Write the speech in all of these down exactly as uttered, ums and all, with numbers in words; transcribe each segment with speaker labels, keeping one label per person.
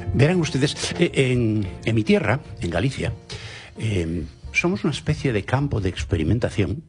Speaker 1: Verán ustedes, en, en mi tierra, en Galicia, eh, somos una especie de campo de experimentación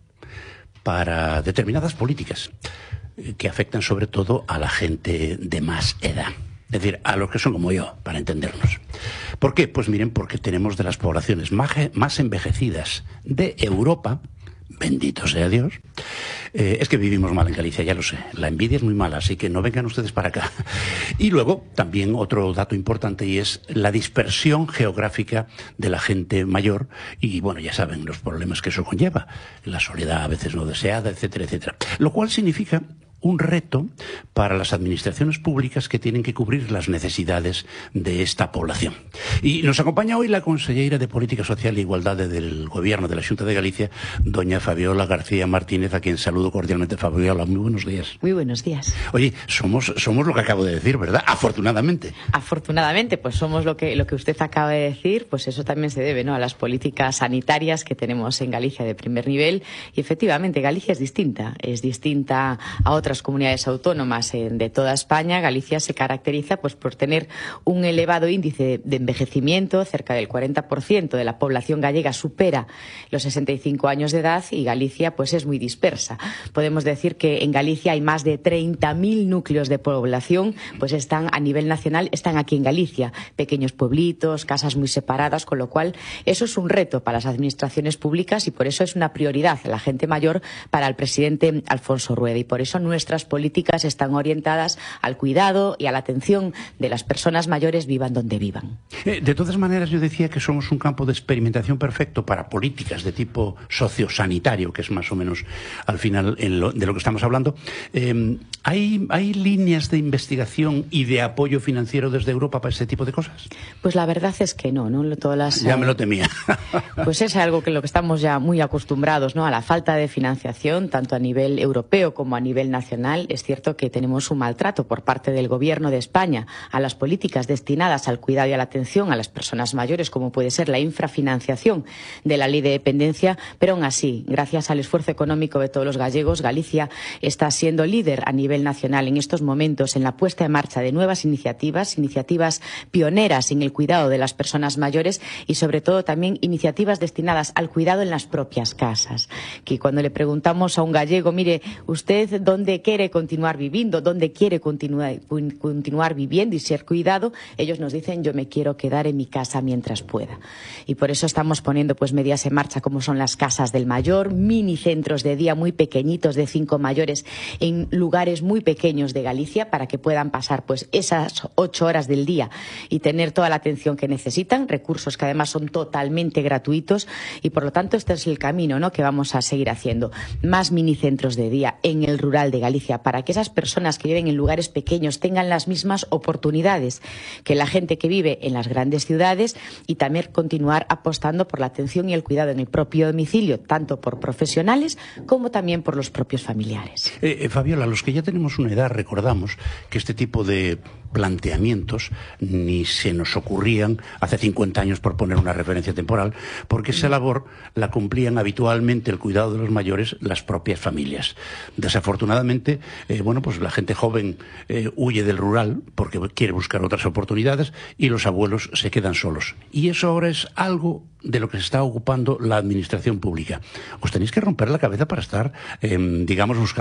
Speaker 1: para determinadas políticas eh, que afectan sobre todo a la gente de más edad. Es decir, a los que son como yo, para entendernos. ¿Por qué? Pues miren, porque tenemos de las poblaciones más, más envejecidas de Europa, bendito sea Dios. Eh, es que vivimos mal en Galicia, ya lo sé. La envidia es muy mala, así que no vengan ustedes para acá. Y luego, también otro dato importante, y es la dispersión geográfica de la gente mayor. Y bueno, ya saben los problemas que eso conlleva. La soledad a veces no deseada, etcétera, etcétera. Lo cual significa un reto para las administraciones públicas que tienen que cubrir las necesidades de esta población. Y nos acompaña hoy la conselleira de Política Social e Igualdade del Gobierno de la Xunta de Galicia, doña Fabiola García Martínez, a quien saludo cordialmente. Fabiola, muy buenos días.
Speaker 2: Muy buenos días.
Speaker 1: Oye, somos, somos lo que acabo de decir, ¿verdad? Afortunadamente.
Speaker 2: Afortunadamente, pues somos lo que, lo que usted acaba de decir, pues eso también se debe, ¿no?, a las políticas sanitarias que tenemos en Galicia de primer nivel. Y efectivamente, Galicia es distinta, es distinta a otras comunidades autónomas de toda España. Galicia se caracteriza pues por tener un elevado índice de envejecimiento. Cerca del cuarenta por ciento de la población gallega supera los sesenta y cinco años de edad, y Galicia pues es muy dispersa. Podemos decir que en Galicia hay más de treinta mil núcleos de población, pues están a nivel nacional, están aquí en Galicia, pequeños pueblitos, casas muy separadas, con lo cual eso es un reto para las administraciones públicas, y por eso es una prioridad la gente mayor para el presidente Alfonso Rueda, y por eso nuestras políticas están orientadas al cuidado y a la atención de las personas mayores, vivan donde vivan.
Speaker 1: Eh, de todas maneras, yo decía que somos un campo de experimentación perfecto para políticas de tipo sociosanitario, que es más o menos al final en lo, de lo que estamos hablando. Eh, ¿hay, ¿Hay líneas de investigación y de apoyo financiero desde Europa para ese tipo de cosas?
Speaker 2: Pues la verdad es que no, ¿no? Todas las,
Speaker 1: ya me lo temía.
Speaker 2: Pues es algo que lo que estamos ya muy acostumbrados, ¿no?, a la falta de financiación, tanto a nivel europeo como a nivel nacional. Es cierto que tenemos un maltrato por parte del Gobierno de España a las políticas destinadas al cuidado y a la atención a las personas mayores, como puede ser la infrafinanciación de la Ley de Dependencia, pero aún así, gracias al esfuerzo económico de todos los gallegos, Galicia está siendo líder a nivel nacional en estos momentos en la puesta en marcha de nuevas iniciativas, iniciativas pioneras en el cuidado de las personas mayores, y sobre todo también iniciativas destinadas al cuidado en las propias casas. Que cuando le preguntamos a un gallego, mire, ¿usted dónde quiere continuar viviendo, dónde quiere continuar, continuar viviendo y ser cuidado? Ellos nos dicen, yo me quiero quedar en mi casa mientras pueda. Y por eso estamos poniendo pues medidas en marcha, como son las casas del mayor, mini centros de día muy pequeñitos de cinco mayores en lugares muy pequeños de Galicia, para que puedan pasar pues esas ocho horas del día y tener toda la atención que necesitan, recursos que además son totalmente gratuitos. Y por lo tanto este es el camino, ¿no?, que vamos a seguir haciendo. Más mini centros de día en el rural de Galicia, para que esas personas que viven en lugares pequeños tengan las mismas oportunidades que la gente que vive en las grandes ciudades, y también continuar apostando por la atención y el cuidado en el propio domicilio, tanto por profesionales como también por los propios familiares.
Speaker 1: Eh, eh, Fabiola, los que ya tenemos una edad recordamos que este tipo de planteamientos ni se nos ocurrían hace cincuenta años, por poner una referencia temporal, porque esa labor la cumplían habitualmente, el cuidado de los mayores, las propias familias. Desafortunadamente, eh, bueno, pues la gente joven eh, huye del rural porque quiere buscar otras oportunidades, y los abuelos se quedan solos. Y eso ahora es algo de lo que se está ocupando la administración pública. Os tenéis que romper la cabeza para estar, eh, digamos, buscando